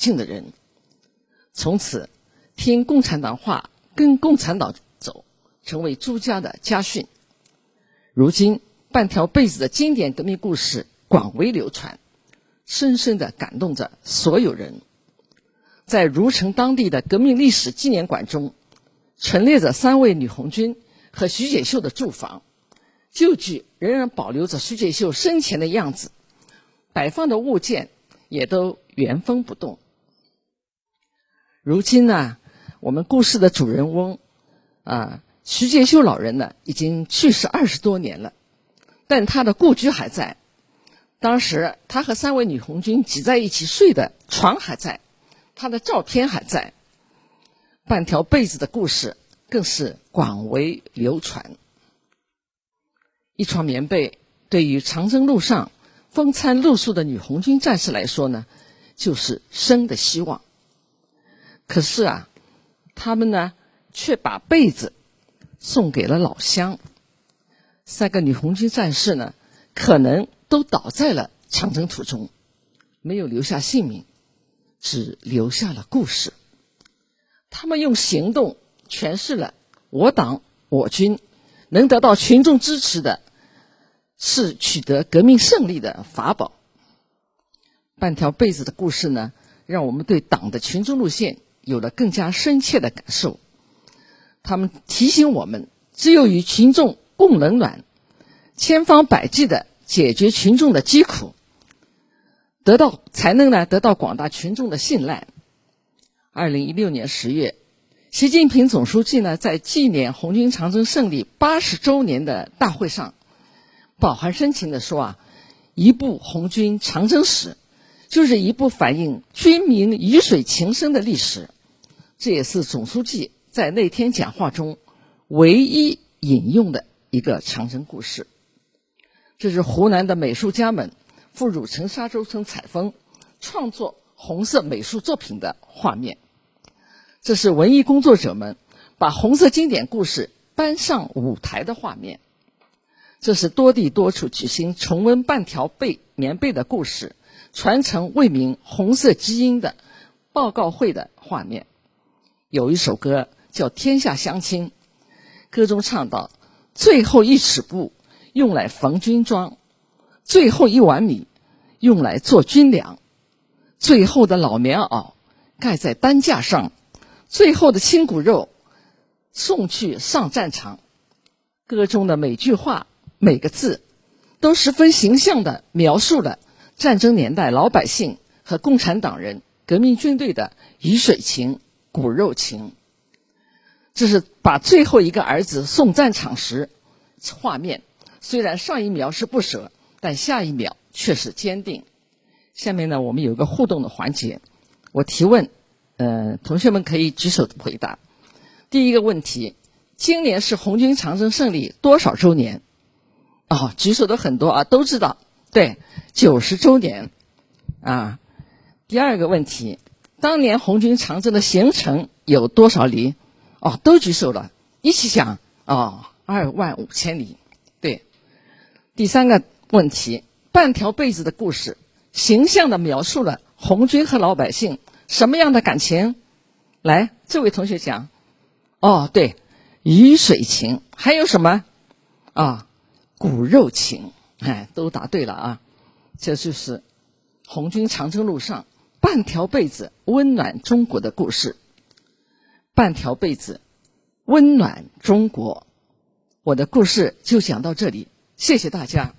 境的人。从此听共产党话，跟共产党走，成为朱家的家训。如今半条被子的经典革命故事广为流传，深深地感动着所有人。在如城当地的革命历史纪念馆中，陈列着3位女红军和徐解秀的住房，旧居仍然保留着徐解秀生前的样子，摆放的物件也都原封不动。如今呢，我们故事的主人翁徐解秀老人呢已经去世20多年了，但他的故居还在。当时他和3位女红军挤在一起睡的床还在，他的照片还在，半条被子的故事更是广为流传。一床棉被对于长征路上风餐露宿的女红军战士来说呢，就是生的希望。可是他们呢却把被子送给了老乡。3个女红军战士呢，可能都倒在了长征途中，没有留下姓名，只留下了故事。他们用行动诠释了我党我军能得到群众支持的是取得革命胜利的法宝。半条被子的故事呢，让我们对党的群众路线有了更加深切的感受。他们提醒我们，只有与群众共冷暖，千方百计地解决群众的疾苦，才能得到广大群众的信赖。2016年10月，习近平总书记呢在纪念红军长征胜利80周年的大会上，饱含深情地说一部红军长征史，就是一部反映军民鱼水情深的历史。这也是总书记在那天讲话中唯一引用的一个长征故事。这是湖南的美术家们赴汝城沙洲村采风，创作红色美术作品的画面。这是文艺工作者们把红色经典故事搬上舞台的画面。这是多地多处举行重温半条棉被的故事，传承为民红色基因的报告会的画面。有一首歌叫《天下乡亲》，歌中唱到：最后1尺布用来缝军装，最后1碗米用来做军粮，最后的老棉袄盖在担架上，最后的亲骨肉送去上战场。歌中的每句话每个字都十分形象地描述了战争年代老百姓和共产党人革命军队的鱼水情骨肉情。这是把最后一个儿子送战场时画面，虽然上一秒是不舍，但下一秒却是坚定。下面呢，我们有一个互动的环节，我提问，同学们可以举手回答。第一个问题，今年是红军长征胜利多少周年？举手的很多都知道，对，90周年第二个问题，当年红军长征的行程有多少里？都举手了，一起讲25000里。对。第三个问题，半条被子的故事形象地描述了红军和老百姓什么样的感情？来，这位同学讲。对，鱼水情。还有什么？骨肉情。都答对了这就是红军长征路上半条被子温暖中国的故事。半条被子温暖中国。我的故事就讲到这里，谢谢大家。